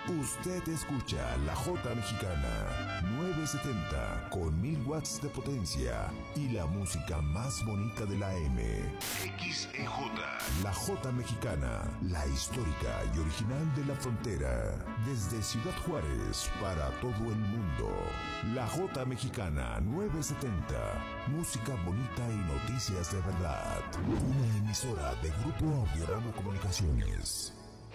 Usted escucha la Jota Mexicana 970 con 1000 watts de potencia y la música más bonita de la M. XEJ. La Jota Mexicana, la histórica y original de la frontera. Desde Ciudad Juárez para todo el mundo. La Jota Mexicana 970. Música bonita y noticias de verdad. Una emisora de Grupo Audiorama Comunicaciones.